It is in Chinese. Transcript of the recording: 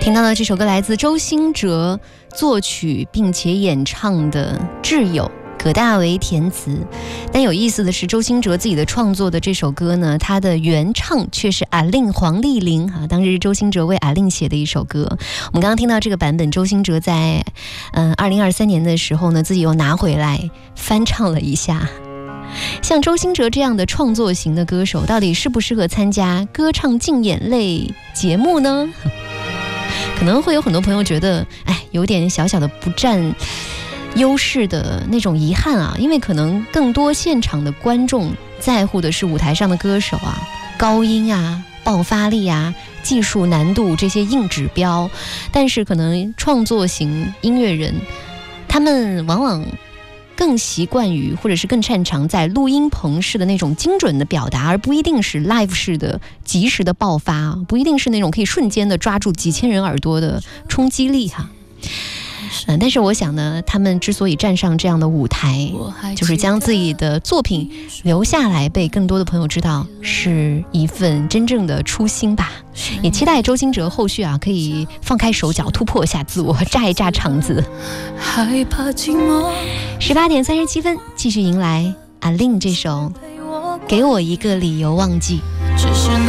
听到的这首歌来自周兴哲作曲并且演唱的《挚友》，葛大为填词。但有意思的是，周兴哲自己的创作的这首歌呢，他的原唱却是阿令黄丽玲啊，当时周兴哲为阿令写的一首歌。我们刚刚听到这个版本，周兴哲在2023年的时候呢，自己又拿回来翻唱了一下。像周兴哲这样的创作型的歌手，到底适不适合参加歌唱竞演类节目呢？可能会有很多朋友觉得，有点小小的不占优势的那种遗憾啊，因为可能更多现场的观众在乎的是舞台上的歌手啊，高音啊、爆发力啊、技术难度这些硬指标，但是可能创作型音乐人，他们往往更习惯于或者是更擅长在录音棚式的那种精准的表达，而不一定是 live 式的及时的爆发，不一定是那种可以瞬间的抓住几千人耳朵的冲击力哈。但是我想呢，他们之所以站上这样的舞台，就是将自己的作品留下来被更多的朋友知道，是一份真正的初心吧。也期待周兴哲后续可以放开手脚，突破一下自我，炸一炸场子。18点37分，继续迎来阿令这首《给我一个理由忘记》。